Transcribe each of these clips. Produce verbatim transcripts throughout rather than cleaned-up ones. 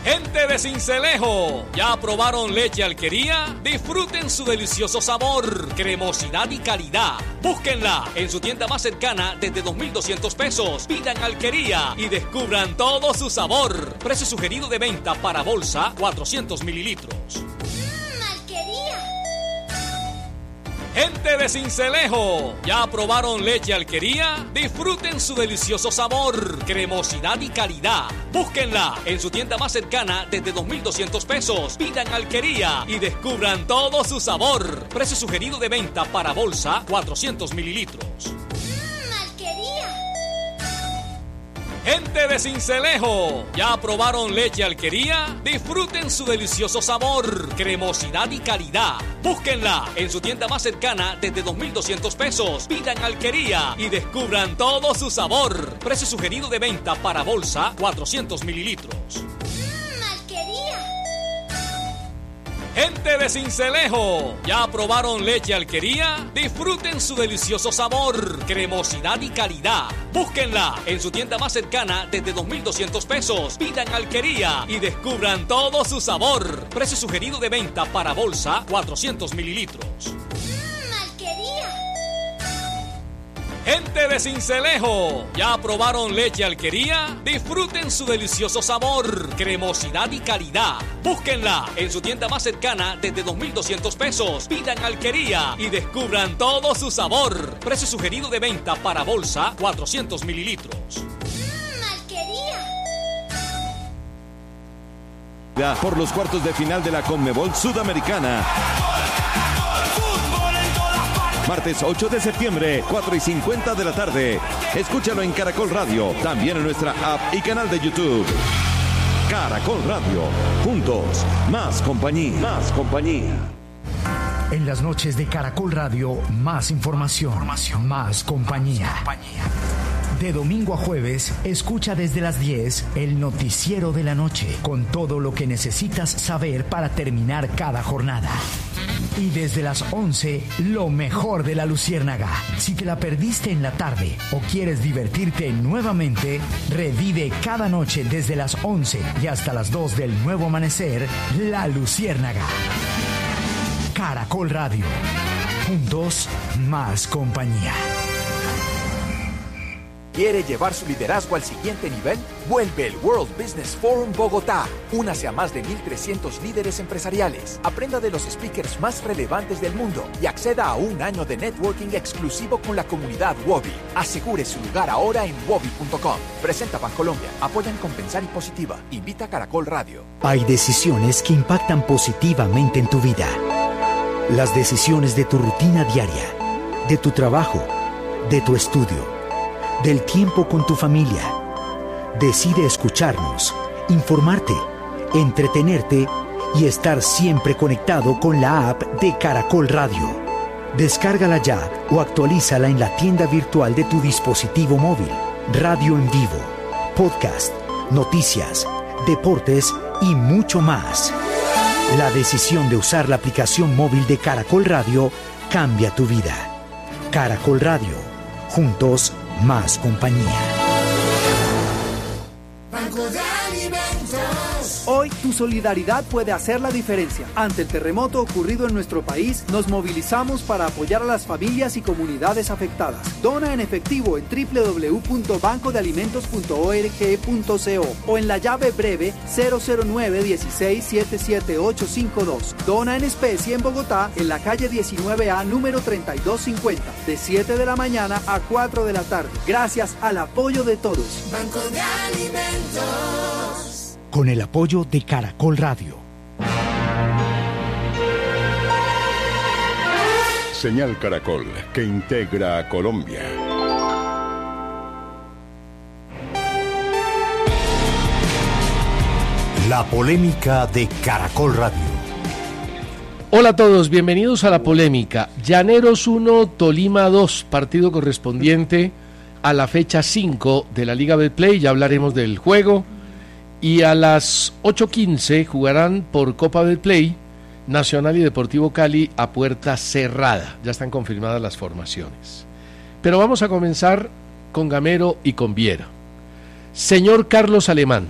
Gente de Sincelejo, ¿ya probaron leche Alquería? Disfruten su delicioso sabor, cremosidad y calidad. Búsquenla en su tienda más cercana desde dos mil doscientos pesos. Pidan Alquería y descubran todo su sabor. Precio sugerido de venta para bolsa, cuatrocientos mililitros. Gente de Sincelejo, ¿ya probaron leche Alquería? Disfruten su delicioso sabor, cremosidad y calidad. Búsquenla en su tienda más cercana desde dos mil doscientos pesos. Pidan Alquería y descubran todo su sabor. Precio sugerido de venta para bolsa, cuatrocientos mililitros. Gente de Sincelejo, ¿ya probaron leche Alquería? Disfruten su delicioso sabor, cremosidad y calidad. Búsquenla en su tienda más cercana desde dos mil doscientos pesos. Pidan Alquería y descubran todo su sabor. Precio sugerido de venta para bolsa, cuatrocientos mililitros. Gente de Sincelejo, ¿ya probaron leche Alquería? Disfruten su delicioso sabor, cremosidad y calidad. Búsquenla en su tienda más cercana desde dos mil doscientos pesos. Pidan Alquería y descubran todo su sabor. Precio sugerido de venta para bolsa, cuatrocientos mililitros. Gente de Sincelejo, ¿ya probaron leche Alquería? Disfruten su delicioso sabor, cremosidad y calidad. Búsquenla en su tienda más cercana desde dos mil doscientos pesos. Pidan Alquería y descubran todo su sabor. Precio sugerido de venta para bolsa, cuatrocientos mililitros. Por los cuartos de final de la Conmebol Sudamericana. Martes ocho de septiembre, cuatro y cincuenta de la tarde. Escúchalo en Caracol Radio, también en nuestra app y canal de YouTube. Caracol Radio, juntos, más compañía, más compañía. En las noches de Caracol Radio, más información, información. Más compañía. Más compañía. De domingo a jueves, escucha desde las diez el noticiero de la noche, con todo lo que necesitas saber para terminar cada jornada. Y desde las once, lo mejor de La Luciérnaga. Si te la perdiste en la tarde o quieres divertirte nuevamente, revive cada noche desde las once y hasta las dos del nuevo amanecer, La Luciérnaga. Caracol Radio. Juntos, más compañía. ¿Quiere llevar su liderazgo al siguiente nivel? Vuelve el World Business Forum Bogotá. Únase a más de mil trescientos líderes empresariales. Aprenda de los speakers más relevantes del mundo y acceda a un año de networking exclusivo con la comunidad Wobi. Asegure su lugar ahora en wobi punto com. Presenta Bancolombia. Apoyan Compensar y Positiva. Invita a Caracol Radio. Hay decisiones que impactan positivamente en tu vida. Las decisiones de tu rutina diaria, de tu trabajo, de tu estudio, del tiempo con tu familia. Decide escucharnos, informarte, entretenerte y estar siempre conectado con la app de Caracol Radio. Descárgala ya o actualízala en la tienda virtual de tu dispositivo móvil. Radio en vivo, podcast, noticias, deportes y mucho más. La decisión de usar la aplicación móvil de Caracol Radio cambia tu vida. Caracol Radio. Juntos, más compañía. Banco de Alimentos. Hoy tu solidaridad puede hacer la diferencia. Ante el terremoto ocurrido en nuestro país, nos movilizamos para apoyar a las familias y comunidades afectadas. Dona en efectivo en doble u doble u doble u punto banco de alimentos punto org punto co o en la llave breve cero cero nueve uno seis siete siete ocho cinco dos. Dona en especie en Bogotá, en la calle diecinueve A, número treinta y dos cincuenta, de siete de la mañana a cuatro de la tarde. Gracias al apoyo de todos. Banco de Alimentos. Con el apoyo de Caracol Radio. Señal Caracol, que integra a Colombia. La polémica de Caracol Radio. Hola a todos, bienvenidos a La Polémica. Llaneros uno, Tolima dos, partido correspondiente a la fecha cinco de la Liga Betplay, ya hablaremos del juego. Y a las ocho quince jugarán por Copa Betplay Nacional y Deportivo Cali a puerta cerrada. Ya están confirmadas las formaciones. Pero vamos a comenzar con Gamero y con Viera. Señor Carlos Alemán,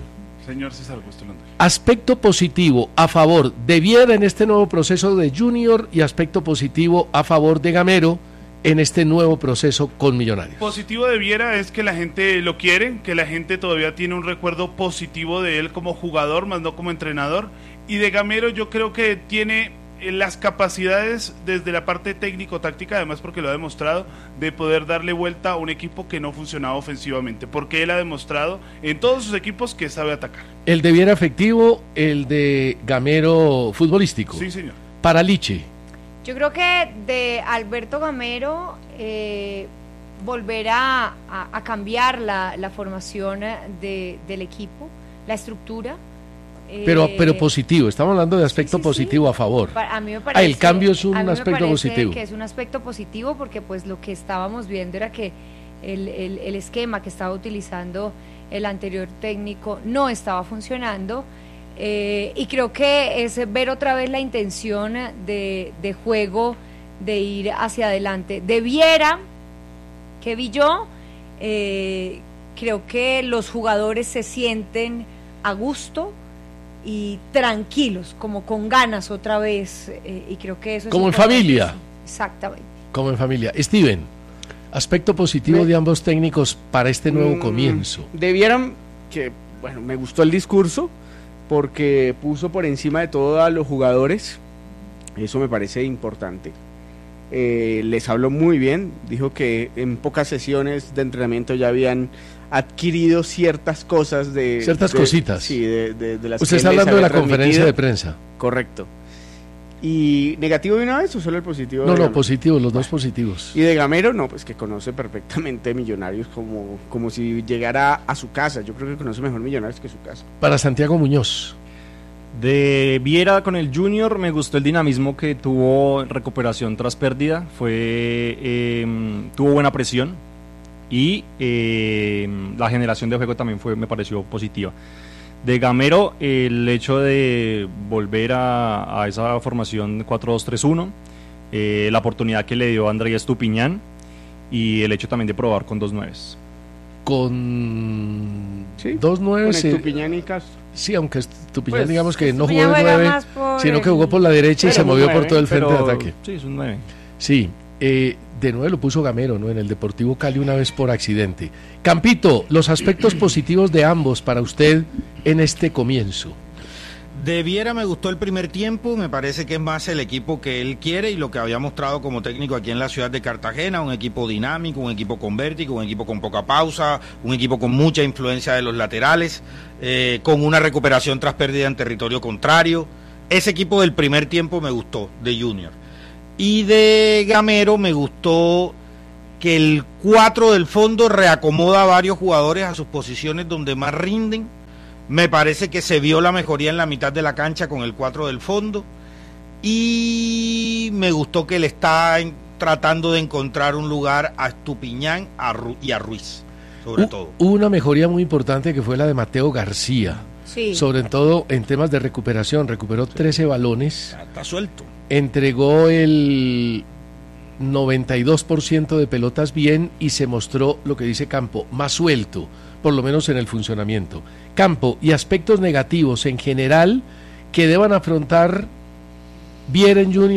Señor César Augusto Londoño. Aspecto positivo a favor de Viera en este nuevo proceso de Junior y aspecto positivo a favor de Gamero en este nuevo proceso con Millonarios. Positivo de Viera es que la gente lo quiere, que la gente todavía tiene un recuerdo positivo de él como jugador, más no como entrenador. Y de Gamero yo creo que tiene las capacidades desde la parte técnico-táctica, además porque lo ha demostrado, de poder darle vuelta a un equipo que no funcionaba ofensivamente, porque él ha demostrado en todos sus equipos que sabe atacar. El de Viera efectivo, el de Gamero futbolístico. Sí, señor. Para Liche. Yo creo que de Alberto Gamero eh, volver a, a, a cambiar la, la formación de, del equipo, la estructura. Pero, eh, pero positivo, estamos hablando de aspecto sí, sí, positivo sí. a favor. A mí me parece, ah, el cambio es un a mí aspecto me positivo. Que es un aspecto positivo porque pues lo que estábamos viendo era que el, el, el esquema que estaba utilizando el anterior técnico no estaba funcionando. Eh, y creo que es ver otra vez la intención de, de juego, de ir hacia adelante. Debiera, que vi yo, eh, creo que los jugadores se sienten a gusto y tranquilos, como con ganas otra vez, eh, y creo que eso es como en familia. Exactamente. Como en familia. Steven, aspecto positivo me, de ambos técnicos para este nuevo mmm, comienzo. Debieran, que bueno, me gustó el discurso, porque puso por encima de todo a los jugadores, eso me parece importante. Eh, les habló muy bien, dijo que en pocas sesiones de entrenamiento ya habían adquirido ciertas cosas de... Ciertas de, cosas. Sí, de, de, de las Usted está hablando de la conferencia de prensa. Correcto. ¿Y negativo de una vez o solo el positivo? No, de no, Gamero? positivo, los bueno. dos positivos. Y de Gamero, no, pues que conoce perfectamente Millonarios como, como si llegara a su casa. Yo creo que conoce mejor Millonarios que su casa. Para Santiago Muñoz. De Viera con el Junior me gustó el dinamismo que tuvo, recuperación tras pérdida, fue eh, tuvo buena presión y eh, la generación de juego también fue, me pareció positiva. De Gamero, el hecho de volver a, a esa formación cuatro dos tres uno, eh, la oportunidad que le dio Andrés Estupiñán y el hecho también de probar con dos nueves. Con ¿Sí? dos nueves. Con Estupiñán y Castro. Sí, aunque Estupiñán pues, digamos que no Estupiñán jugó de nueve, sino el... que jugó por la derecha pero y se movió nueve, por todo el frente pero, de ataque. Sí, es un nueve. Sí, eh, de nueve lo puso Gamero, ¿no? En el Deportivo Cali una vez por accidente. Campito, los aspectos positivos de ambos para usted en este comienzo. De Viera me gustó el primer tiempo, me parece que es más el equipo que él quiere y lo que había mostrado como técnico aquí en la ciudad de Cartagena, un equipo dinámico, un equipo con vértigo, un equipo con poca pausa, un equipo con mucha influencia de los laterales, eh, con una recuperación tras pérdida en territorio contrario. Ese equipo del primer tiempo me gustó, de Junior. Y de Gamero me gustó que el cuatro del fondo reacomoda a varios jugadores a sus posiciones donde más rinden. Me parece que se vio la mejoría en la mitad de la cancha con el cuatro del fondo y me gustó que le está en, tratando de encontrar un lugar a Estupiñán a Ru, y a Ruiz, sobre uh, todo. Hubo una mejoría muy importante que fue la de Mateo García, sí. Sobre todo en temas de recuperación, recuperó sí. trece balones. Ya está suelto. Entregó el noventa y dos por ciento de pelotas bien y se mostró, lo que dice Campo, más suelto, por lo menos en el funcionamiento. Campo, y aspectos negativos en general que deban afrontar Viera en Junior